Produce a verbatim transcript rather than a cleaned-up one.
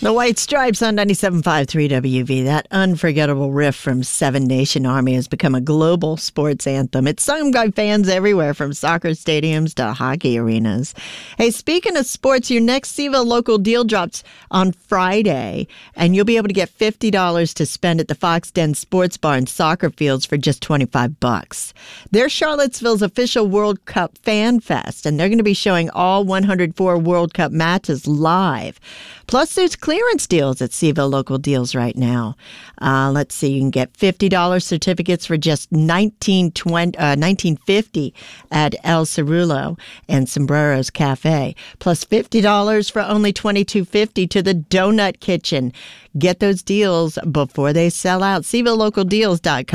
The White Stripes on ninety-seven point five three W V. That unforgettable riff from Seven Nation Army has become a global sports anthem. It's sung by fans everywhere, from soccer stadiums to hockey arenas. Hey, speaking of sports, your next Seville local deal drops on Friday, and you'll be able to get fifty dollars to spend at the Fox Den Sports Bar and soccer fields for just twenty-five bucks. They're Charlottesville's official World Cup fan fest, and they're going to be showing all one hundred four World Cup matches live. Plus, there's clearance deals at Seville Local Deals right now. Uh, let's see, you can get fifty dollars certificates for just nineteen fifty at El Cerulo and Sombreros Cafe, plus fifty dollars for only twenty-two fifty to the Donut Kitchen. Get those deals before they sell out. Seville Local Deals dot com.